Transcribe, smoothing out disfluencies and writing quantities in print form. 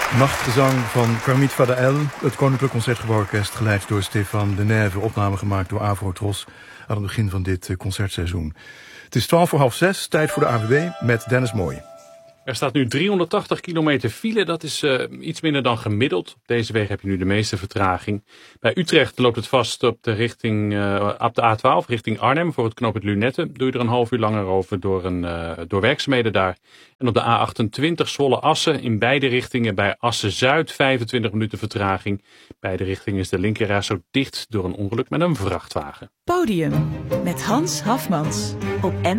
Nachtgezang van Carmit Fadael, het Koninklijk Concertgebouworkest, geleid door Stéphane Denève, opname gemaakt door Avrotros aan het begin van dit concertseizoen. Het is 5:45, tijd voor de AWB met Dennis Mooij. Er staat nu 380 kilometer file, dat is iets minder dan gemiddeld. Op deze weg heb je nu de meeste vertraging. Bij Utrecht loopt het vast op de A12 richting Arnhem voor het knooppunt Lunette. Doe je er een half uur langer over door werkzaamheden daar. En op de A28 Zwolle-Assen in beide richtingen bij Assen-Zuid 25 minuten vertraging. Beide richtingen is de linkerreis zo dicht door een ongeluk met een vrachtwagen. Podium met Hans Hafmans op